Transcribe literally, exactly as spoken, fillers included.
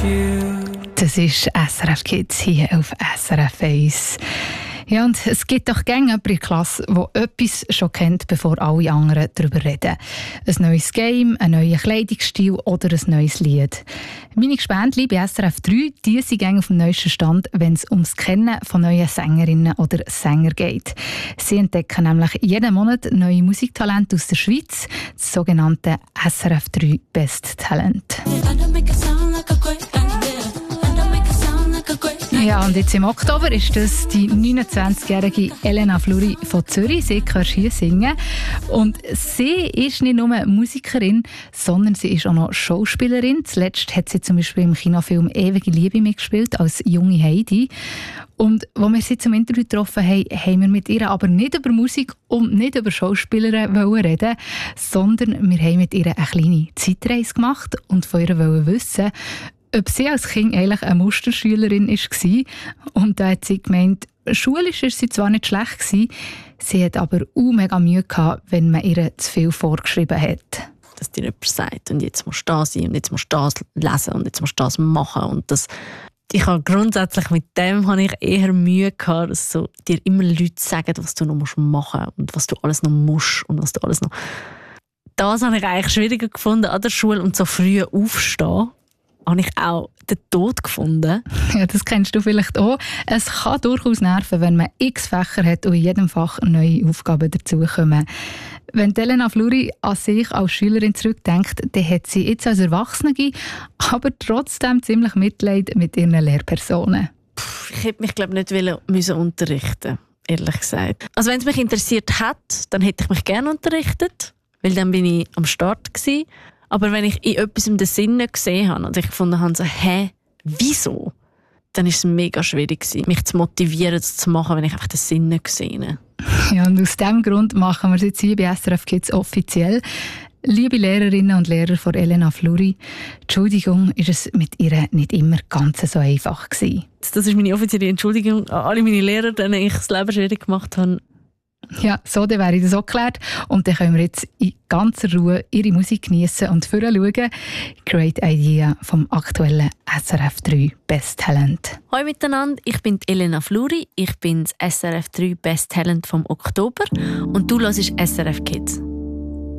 you. Das ist S R F Kids hier auf S R F eins. Ja, und es gibt doch gerne jemanden in der Klasse, der etwas schon kennt, bevor alle anderen darüber reden. Ein neues Game, ein neuer Kleidungsstil oder ein neues Lied. Meine Gespendli bei S R F drei, die sind gerne auf dem neuesten Stand, wenn es ums Kennen von neuen Sängerinnen oder Sängern geht. Sie entdecken nämlich jeden Monat neue Musiktalente aus der Schweiz, das sogenannte S R F drei Best Talent. Ja, und jetzt im Oktober ist das die neunundzwanzigjährige Elena Fluri von Zürich. Sie hört hier singen. Und sie ist nicht nur Musikerin, sondern sie ist auch noch Schauspielerin. Zuletzt hat sie zum Beispiel im Kinofilm «Ewige Liebe» mitgespielt als junge Heidi. Und als wir sie zum Interview getroffen haben, haben wir mit ihr aber nicht über Musik und nicht über Schauspielerinnen reden, sondern wir haben mit ihr eine kleine Zeitreise gemacht und von ihr wollen wissen, ob sie als Kind eigentlich eine Musterschülerin war. Und da hat sie gemeint, schulisch war sie zwar nicht schlecht gewesen, sie hat aber auch mega Mühe gehabt, wenn man ihr zu viel vorgeschrieben hat. Dass dir jemand sagt, und jetzt musst du da sein, und jetzt musst du das lesen, und jetzt musst du das machen. Und das, ich habe grundsätzlich mit dem habe ich eher Mühe gehabt, dass so dir immer Leute sagen, was du noch machen musst und was du alles noch musst und was du alles noch... Das habe ich eigentlich schwieriger gefunden an der Schule, und so früh aufstehen. Habe ich auch den Tod gefunden. Ja, das kennst du vielleicht auch. Es kann durchaus nerven, wenn man x Fächer hat und in jedem Fach neue Aufgaben dazukommen. Wenn Elena Fluri an sich als Schülerin zurückdenkt, dann hat sie jetzt als Erwachsene, aber trotzdem ziemlich Mitleid mit ihren Lehrpersonen. Puh, ich hätte mich, glaube ich, nicht müssen unterrichten, ehrlich gesagt. Also wenn es mich interessiert hat, dann hätte ich mich gerne unterrichtet, weil dann bin ich am Start gewesen. Aber wenn ich in etwas den Sinn nicht gesehen habe und ich gefunden habe, so, hä, wieso? Dann war es mega schwierig gewesen, mich zu motivieren, das zu machen, wenn ich einfach den Sinn nicht gesehen habe. Ja, und aus diesem Grund machen wir es jetzt hier bei S R F Kids offiziell. Liebe Lehrerinnen und Lehrer von Elena Fluri, Entschuldigung, ist es mit ihr nicht immer ganz so einfach gewesen. Das ist meine offizielle Entschuldigung an alle meine Lehrer, denen ich das Leben schwierig gemacht habe. Ja, so, dann wäre ich das auch geklärt. Und dann können wir jetzt in ganzer Ruhe ihre Musik geniessen und vorher schauen. Great Idea vom aktuellen S R F drei Best Talent. Hallo miteinander, ich bin Elena Fluri, ich bin das S R F drei Best Talent vom Oktober und du hörst S R F Kids.